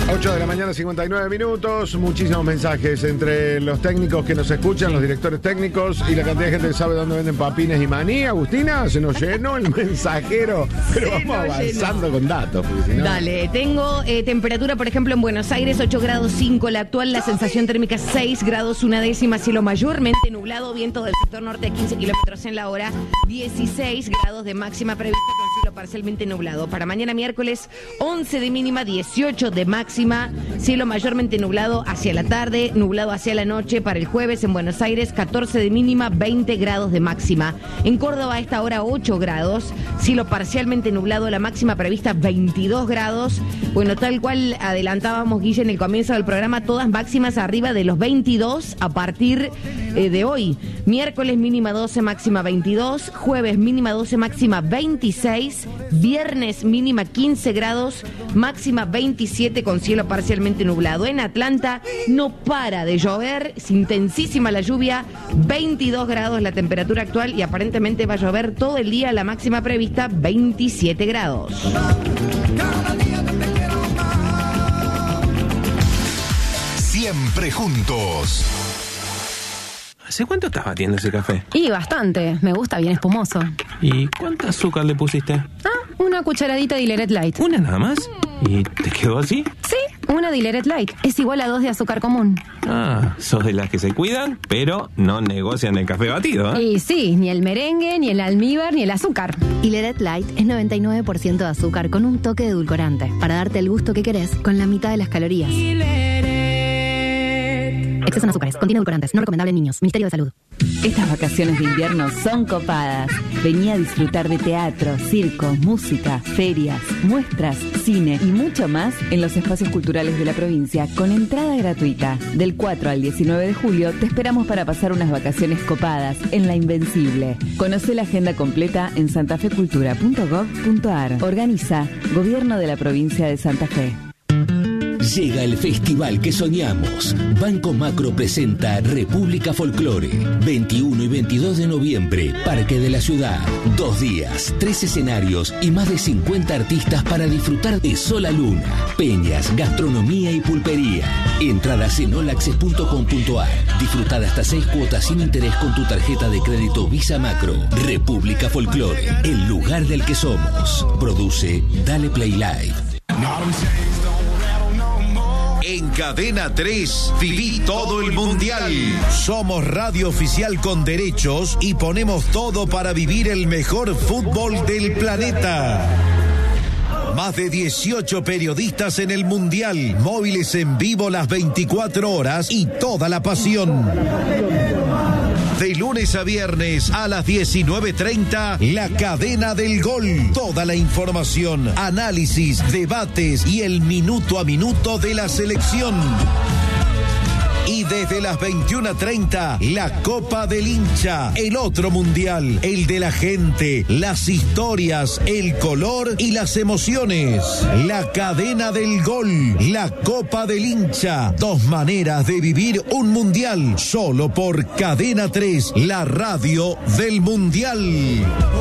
8 de la mañana, 59 minutos. Muchísimos mensajes entre los técnicos que nos escuchan, los directores técnicos y la cantidad de gente que sabe dónde venden papines y maní. Agustina, se nos llenó el mensajero, pero vamos avanzando con datos. Si no... Dale, tengo temperatura, por ejemplo, en Buenos Aires, 8 grados 5 la actual, la sensación térmica 6 grados 1/10, cielo mayormente nublado, viento del sector norte a 15 kilómetros en la hora, 16 grados de máxima prevista con cielo parcialmente nublado. Para mañana miércoles, 11 de mínima, 18 de máxima. Cielo mayormente nublado hacia la tarde, nublado hacia la noche. Para el jueves en Buenos Aires, 14 de mínima, 20 grados de máxima. En Córdoba a esta hora 8 grados, cielo parcialmente nublado, la máxima prevista 22 grados. Bueno, tal cual adelantábamos, Guille, en el comienzo del programa, todas máximas arriba de los 22 a partir de hoy. Miércoles mínima 12, máxima 22. Jueves mínima 12, máxima 26. Viernes mínima 15 grados, máxima 27 con cielo parcialmente nublado. En Atlanta no para de llover, es intensísima la lluvia, 22 grados la temperatura actual y aparentemente va a llover todo el día, la máxima prevista 27 grados. Siempre juntos. ¿Hace cuánto estás batiendo ese café? Y bastante, me gusta bien espumoso. ¿Y cuánto azúcar le pusiste? Una cucharadita de Dilleret Light. ¿Una nada más? ¿Y te quedó así? Sí, una Dilleret Light. Es igual a 2 de azúcar común. Sos de las que se cuidan, pero no negocian el café batido, ¿eh? Y sí, ni el merengue, ni el almíbar, ni el azúcar. Dilleret Light es 99% de azúcar con un toque de edulcorante, para darte el gusto que querés con la mitad de las calorías. Exceso en azúcares, contiene edulcorantes, no recomendable en niños. Ministerio de Salud. Estas vacaciones de invierno son copadas. Vení a disfrutar de teatro, circo, música, ferias, muestras, cine y mucho más en los espacios culturales de la provincia con entrada gratuita. Del 4 al 19 de julio te esperamos para pasar unas vacaciones copadas en La Invencible. Conocé la agenda completa en santafecultura.gov.ar. Organiza Gobierno de la Provincia de Santa Fe. Llega el festival que soñamos. Banco Macro presenta República Folclore. 21 y 22 de noviembre, Parque de la Ciudad. 2 días, 3 escenarios y más de 50 artistas para disfrutar de sola luna, peñas, gastronomía y pulpería. Entradas en olaccess.com.ar. Disfrutar hasta 6 cuotas sin interés con tu tarjeta de crédito Visa Macro. República Folclore, el lugar del que somos. Produce Dale Play Live. En Cadena 3, viví todo el mundial. Somos radio oficial con derechos y ponemos todo para vivir el mejor fútbol del planeta. Más de 18 periodistas en el mundial, móviles en vivo las 24 horas y toda la pasión. De lunes a viernes a las 19:30, La Cadena del Gol. Toda la información, análisis, debates y el minuto a minuto de la selección. Y desde las 21:30, la Copa del Hincha, el otro mundial, el de la gente, las historias, el color y las emociones. La Cadena del Gol, la Copa del Hincha, 2 maneras de vivir un mundial, solo por Cadena 3, la radio del mundial.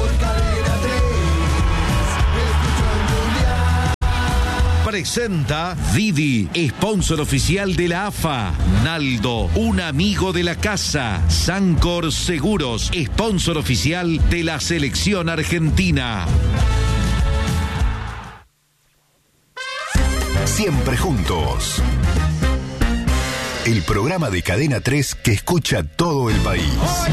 Presenta Didi, sponsor oficial de la AFA. Naldo, un amigo de la casa. Sancor Seguros, sponsor oficial de la selección argentina. Siempre juntos. El programa de Cadena 3 que escucha todo el país.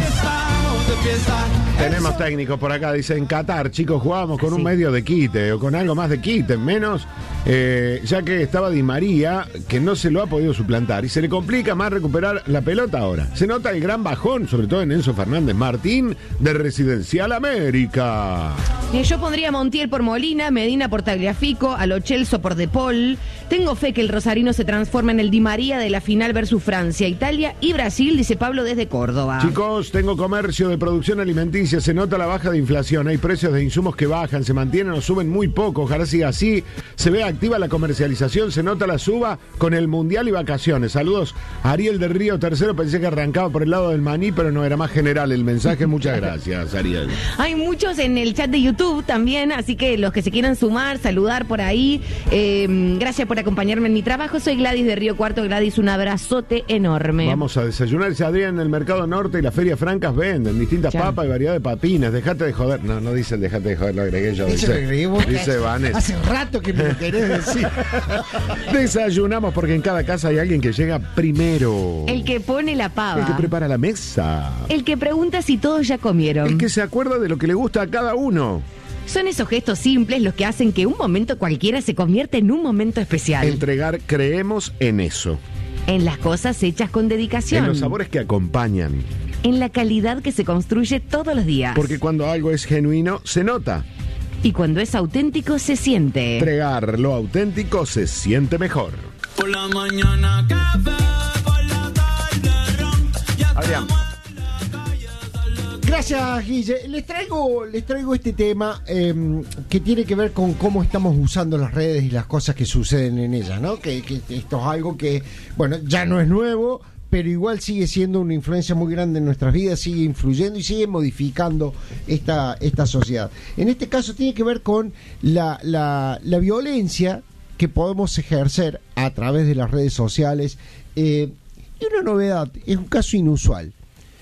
Tenemos técnicos por acá, dicen Qatar, chicos, jugábamos con un medio de quite o con algo más de quite, menos ya que estaba Di María, que no se lo ha podido suplantar y se le complica más recuperar la pelota ahora. Se nota el gran bajón, sobre todo en Enzo Fernández Martín, de Residencial América. Yo pondría a Montiel por Molina, Medina por Tagliafico, a Lo Celso por De Paul. Tengo fe que el rosarino se transforme en el Di María de la final versus Francia, Italia y Brasil, dice Pablo desde Córdoba. Chicos, tengo comercio de producción alimenticia, se nota la baja de inflación, hay precios de insumos que bajan, se mantienen o suben muy poco, ojalá siga así, se ve activa la comercialización, se nota la suba con el Mundial y vacaciones. Saludos, Ariel del Río Tercero, pensé que arrancaba por el lado del maní, pero no, era más general el mensaje, muchas gracias, Ariel. Hay muchos en el chat de YouTube YouTube también, así que los que se quieran sumar, saludar por ahí, gracias por acompañarme en mi trabajo. Soy Gladys de Río Cuarto. Gladys, un abrazote enorme. Vamos a desayunar. Dice Adrián, en el Mercado Norte y las ferias francas venden distintas papas y variedad de papinas. Dejate de joder. No dice el dejate de joder, lo agregué yo. Dice Vanessa. Hace rato que me lo querés decir. Desayunamos porque en cada casa hay alguien que llega primero. El que pone la pava. El que prepara la mesa. El que pregunta si todos ya comieron. El que se acuerda de lo que le gusta a cada uno. Son esos gestos simples los que hacen que un momento cualquiera se convierta en un momento especial. Entregar, creemos en eso. En las cosas hechas con dedicación. En los sabores que acompañan. En la calidad que se construye todos los días. Porque cuando algo es genuino, se nota. Y cuando es auténtico, se siente. Entregar lo auténtico se siente mejor. Por la mañana café, por la tarde ron. Adrián. Gracias, Guille. Les traigo este tema que tiene que ver con cómo estamos usando las redes y las cosas que suceden en ellas, ¿no? Que esto es algo que, bueno, ya no es nuevo, pero igual sigue siendo una influencia muy grande en nuestras vidas, sigue influyendo y sigue modificando esta sociedad. En este caso tiene que ver con la violencia que podemos ejercer a través de las redes sociales. Y una novedad, es un caso inusual.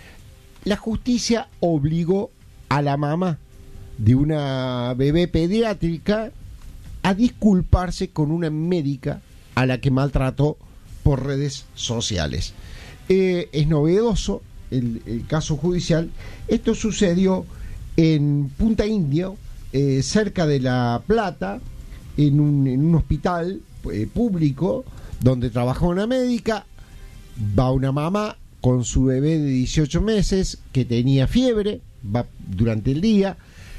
La justicia obligó a la mamá de una bebé pediátrica a disculparse con una médica a la que maltrató por redes sociales. Es novedoso el caso judicial. Esto sucedió en Punta Indio, cerca de La Plata, en un hospital público donde trabaja una médica. Va una mamá con su bebé de 18 meses que tenía fiebre, va durante el día,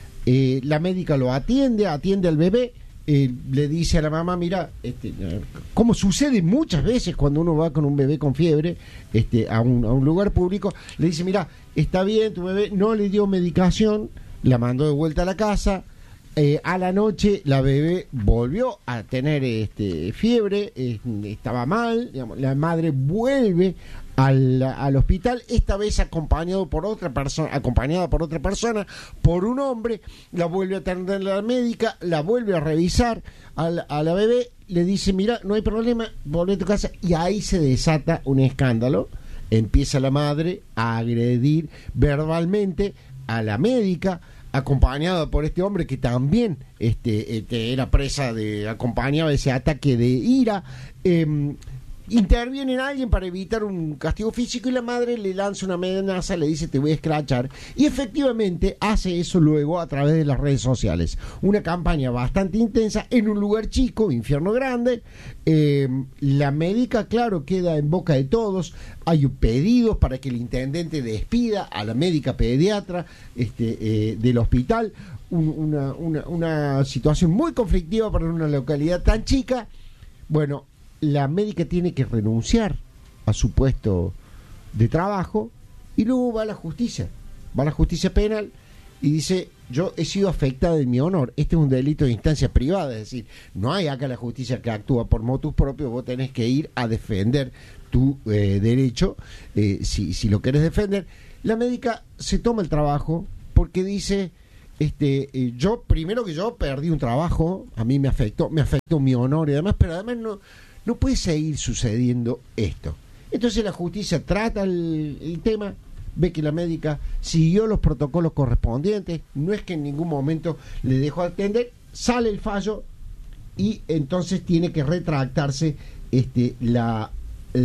la médica lo atiende al bebé, le dice a la mamá, mira, como sucede muchas veces cuando uno va con un bebé con fiebre a un lugar público, le dice, mira, está bien, tu bebé no le dio medicación, la mandó de vuelta a la casa. A la noche la bebé volvió a tener fiebre, estaba mal, digamos, la madre vuelve al hospital, esta vez acompañada por otra persona, por un hombre, la vuelve a atender la médica, la vuelve a revisar a la bebé, le dice, mira, no hay problema, volvé a tu casa, y ahí se desata un escándalo. Empieza la madre a agredir verbalmente a la médica, acompañado por este hombre que también era presa acompañaba ese ataque de ira. Interviene en alguien para evitar un castigo físico y la madre le lanza una amenaza, le dice te voy a escrachar, y efectivamente hace eso luego a través de las redes sociales. Una campaña bastante intensa en un lugar chico, infierno grande. La médica, claro, queda en boca de todos. Hay pedidos para que el intendente despida a la médica pediatra del hospital. Una situación muy conflictiva para una localidad tan chica. Bueno, la médica tiene que renunciar a su puesto de trabajo y luego va a la justicia penal y dice, yo he sido afectada en mi honor, este es un delito de instancia privada, es decir, no hay acá la justicia que actúa por motus propios, vos tenés que ir a defender tu derecho, si lo querés defender. La médica se toma el trabajo porque dice, yo perdí un trabajo, a mí me afectó mi honor y demás, pero además no puede seguir sucediendo esto. Entonces la justicia trata el tema, ve que la médica siguió los protocolos correspondientes, no es que en ningún momento le dejó atender, sale el fallo y entonces tiene que retractarse la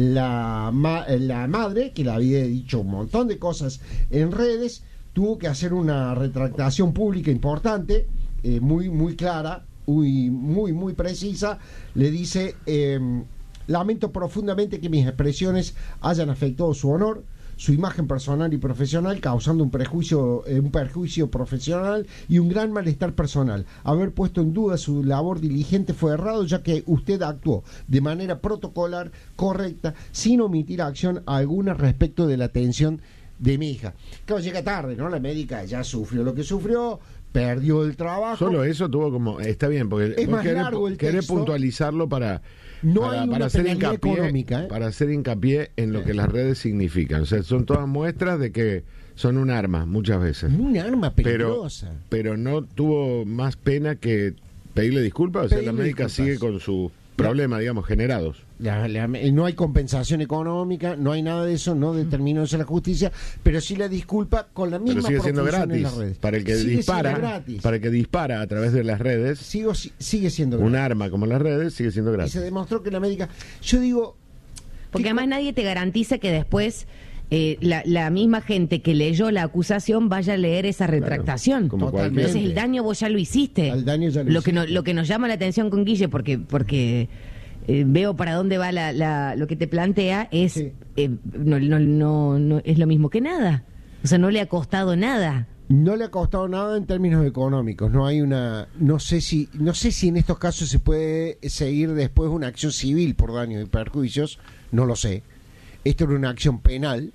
madre, que le había dicho un montón de cosas en redes, tuvo que hacer una retractación pública importante, muy clara, muy precisa. Le dice, lamento profundamente que mis expresiones hayan afectado su honor, su imagen personal y profesional, causando un perjuicio profesional y un gran malestar personal. Haber puesto en duda su labor diligente fue errado, ya que usted actuó de manera protocolar, correcta, sin omitir acción alguna respecto de la atención de mi hija. Claro, llega tarde, ¿no? La médica ya sufrió lo que sufrió, perdió el trabajo. Solo eso tuvo como, está bien, porque es más largo el querer texto, puntualizarlo para hacer hincapié económica, para hacer hincapié en lo que las redes significan. O sea, son todas muestras de que son un arma muchas veces. Un arma peligrosa. Pero no tuvo más pena que pedirle disculpas, o sea, la médica sigue con sus problemas, digamos, generados. No hay compensación económica, no hay nada de eso, no determinó eso la justicia, pero sí la disculpa con la misma. Pero sigue siendo profusión en gratis las redes. para el que dispara, a través de las redes. Sigue siendo gratis. Un arma como las redes sigue siendo gratis. Y se demostró que la médica, yo digo, porque además nadie te garantiza que después la misma gente que leyó la acusación vaya a leer esa retractación. Claro, entonces el daño vos ya lo hiciste. Lo que nos llama la atención con Guille, porque veo para dónde va lo que te plantea, es no es lo mismo que nada. O sea, no le ha costado nada. No le ha costado nada en términos económicos. No sé si en estos casos se puede seguir después una acción civil por daños y perjuicios. No lo sé. Esto era una acción penal.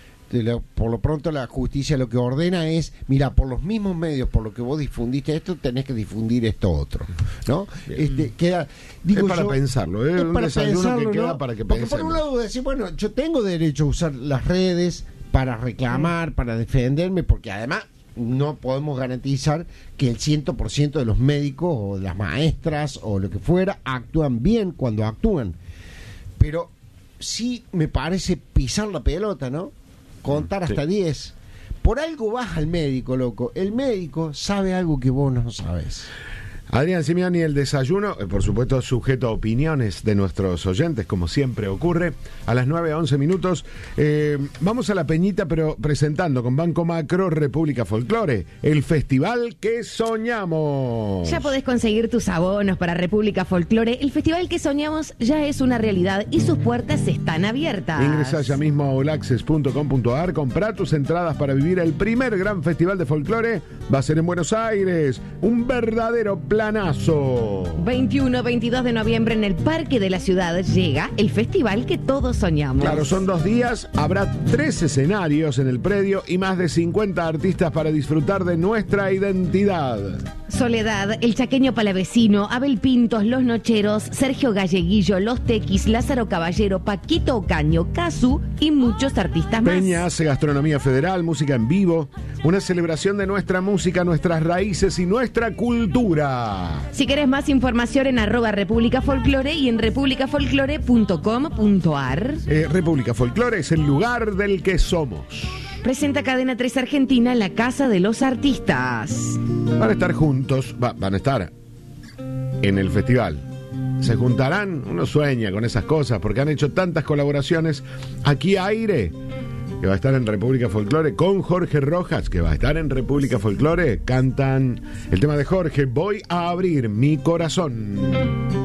Por lo pronto la justicia lo que ordena es, mira, por los mismos medios por lo que vos difundiste esto, tenés que difundir esto otro, ¿no? Queda, digo, es para pensarlo, es un para desayuno pensarlo, que queda, ¿no? para que porque pensemos. por un lado decir, bueno, yo tengo derecho a usar las redes para reclamar, para defenderme, porque además no podemos garantizar que el 100% de los médicos o de las maestras o lo que fuera actúan bien cuando actúan, pero sí me parece pisar la pelota, ¿no? Contar hasta 10. Por algo vas al médico, loco. El médico sabe algo que vos no sabes. Adrián Simioni, el desayuno, por supuesto sujeto a opiniones de nuestros oyentes, como siempre ocurre, a las 9:11 minutos. Vamos a la Peñita, pero presentando con Banco Macro República Folklore, el festival que soñamos. Ya podés conseguir tus abonos para República Folklore. El festival que soñamos ya es una realidad y sus puertas están abiertas. Ingresa ya mismo a olaccess.com.ar, comprá tus entradas para vivir el primer gran festival de folclore. Va a ser en Buenos Aires, un verdadero planazo. 21-22 de noviembre en el Parque de la Ciudad llega el festival que todos soñamos. Claro, son 2 días, habrá 3 escenarios en el predio y más de 50 artistas para disfrutar de nuestra identidad. Soledad, El Chaqueño Palavecino, Abel Pintos, Los Nocheros, Sergio Galleguillo, Los Tequis, Lázaro Caballero, Paquito Ocaño, Cazú y muchos artistas más. Peña hace gastronomía federal, música en vivo, una celebración de nuestra música, nuestras raíces y nuestra cultura. Si querés más información en @República Folklore y en republicafolklore.com.ar. República Folklore es el lugar del que somos. Presenta Cadena 3 Argentina, la Casa de los Artistas. Van a estar juntos, van a estar en el festival. Se juntarán, uno sueña con esas cosas, porque han hecho tantas colaboraciones. Aquí Aire, que va a estar en República Folklore, con Jorge Rojas, que va a estar en República Folklore. Cantan el tema de Jorge, Voy a abrir mi corazón.